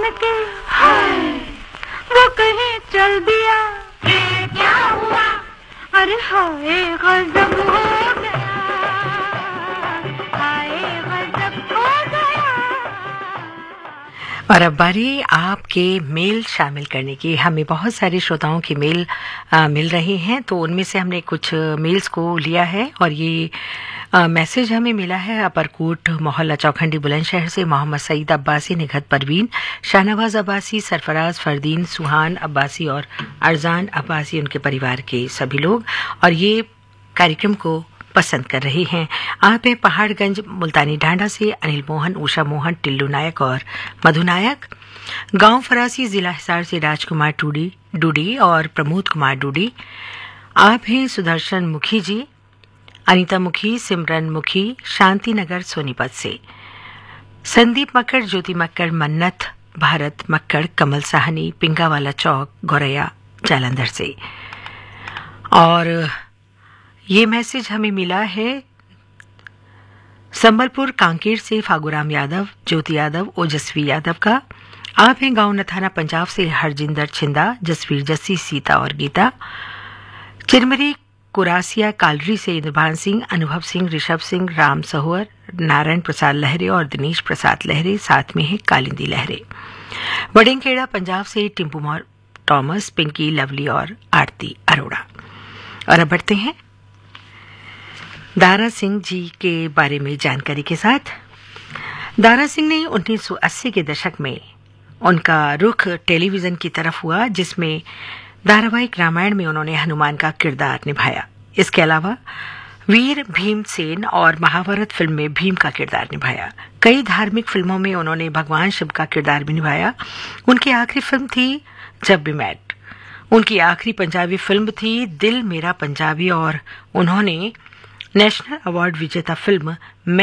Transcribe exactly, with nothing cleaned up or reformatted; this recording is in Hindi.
बन के वो कहीं चल दिया, क्या हुआ? अरे हाय गजब हो गया, हाय गजब हो गया। और अब बारी आपके मेल शामिल करने की। हमें बहुत सारे श्रोताओं के मेल आ, मिल रहे हैं, तो उनमें से हमने कुछ मेल्स को लिया है। और ये आ, मैसेज हमें मिला है अपरकोट मोहल्ला चौखंडी बुलंदशहर से मोहम्मद सईद अब्बासी, निघत परवीन, शाहनवाज अब्बासी, सरफराज फरदीन, सुहान अब्बासी और अरजान अब्बासी, उनके परिवार के सभी लोग। और ये कार्यक्रम को पसंद कर रहे हैं। आप हैं पहाड़गंज मुल्तानी ढांढा से अनिल मोहन, उषा मोहन, टिल्लू नायक और मधु नायक। गांव फरासी जिला हिसार से राजकुमार टूडी डूडी और प्रमोद कुमार डूडी। आप हैं सुदर्शन मुखी जी, अनीता मुखी, सिमरन मुखी, शांति नगर सोनीपत से। संदीप मक्कड़, ज्योति मक्कड़, मन्नत भारत मक्कड़, कमल साहनी, पिंगावाला चौक, गौरैया जालंधर से। और ये मैसेज हमें मिला है संबलपुर कांकेर से फागुराम यादव, ज्योति यादव, ओजस्वी यादव का। आप हैं गांव नथाना पंजाब से हरजिंदर छिंदा, जसवीर जस्सी, सीता और गीता। चिरमरी कुरासिया कालरी से इंद्रभान सिंह, अनुभव सिंह, ऋषभ सिंह, राम सहोर, नारायण प्रसाद लहरे और दिनेश प्रसाद लहरे, साथ में है कालिंदी लहरे। वडिंगखेड़ा पंजाब से टिम्पू मौर टॉमस, पिंकी, लवली और आरती अरोड़ा। और अब बढ़ते हैं दारा सिंह जी के बारे में जानकारी के साथ। दारा सिंह ने उन्नीस सौ अस्सी के दशक में उनका रुख टेलीविजन की तरफ हुआ, जिसमें धारावाहिक रामायण में उन्होंने हनुमान का किरदार निभाया। इसके अलावा वीर भीमसेन और महाभारत फिल्म में भीम का किरदार निभाया। कई धार्मिक फिल्मों में उन्होंने भगवान शिव का किरदार भी निभाया। उनकी आखिरी फिल्म थी जब वी मेट। उनकी आखिरी पंजाबी फिल्म थी दिल मेरा पंजाबी, और उन्होंने नेशनल अवार्ड विजेता फिल्म